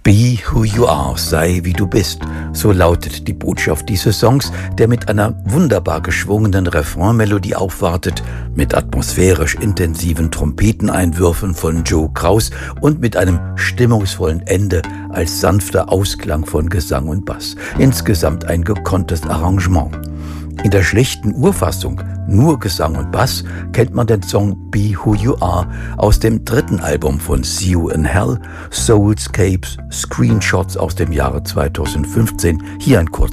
Be who you are, sei wie du bist. So lautet die Botschaft dieses Songs, der mit einer wunderbar geschwungenen Refrainmelodie aufwartet, mit atmosphärisch intensiven Trompeteneinwürfen von Joe Kraus und mit einem stimmungsvollen Ende als sanfter Ausklang von Gesang und Bass. Insgesamt ein gekonntes Arrangement. In der schlechten Urfassung, nur Gesang und Bass, kennt man den Song Be Who You Are aus dem dritten Album von See You in Hell, Soulscapes, Screenshots aus dem Jahre 2015. Hier ein kurzer